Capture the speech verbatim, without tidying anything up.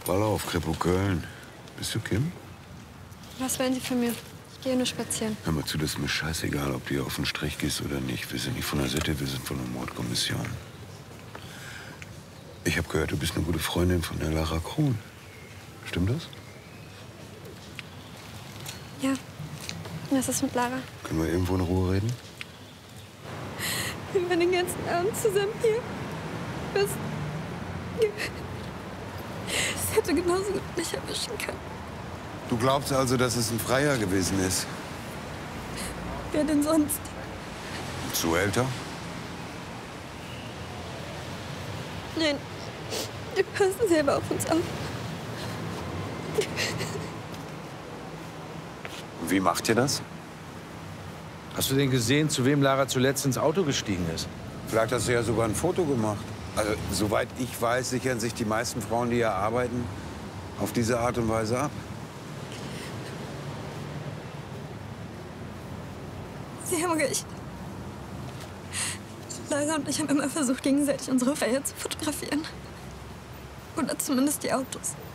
Ball auf, Kripo Köln. Bist du Kim? Was wollen Sie von mir? Ich gehe nur spazieren. Hör mal zu, das ist mir scheißegal, ob du hier auf den Strich gehst oder nicht. Wir sind nicht von der Sitte, wir sind von der Mordkommission. Ich habe gehört, du bist eine gute Freundin von der Lara Krohn. Stimmt das? Ja. Was ist mit Lara? Können wir irgendwo in Ruhe reden? Wir waren den ganzen Abend zusammen hier. Was? Es hätte genauso gut mich erwischen können. Du glaubst also, dass es ein Freier gewesen ist? Wer denn sonst? Zu älter? Nein. Wir passen selber auf uns auf. Wie macht ihr das? Hast du denn gesehen, zu wem Lara zuletzt ins Auto gestiegen ist? Vielleicht hast du ja sogar ein Foto gemacht. Also, soweit ich weiß, sichern sich die meisten Frauen, die hier arbeiten, auf diese Art und Weise ab. Sie haben recht. Lara und ich haben immer versucht, gegenseitig unsere Feier zu fotografieren. Oder zumindest die Autos.